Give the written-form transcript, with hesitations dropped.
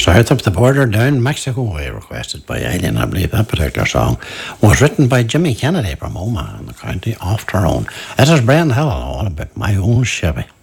South of the Border Down Mexico Way, requested by Eileen. I believe that particular song was written by Jimmy Kennedy from Omagh in the county of Tyrone. It is Brian Hill, all about my own Chevy.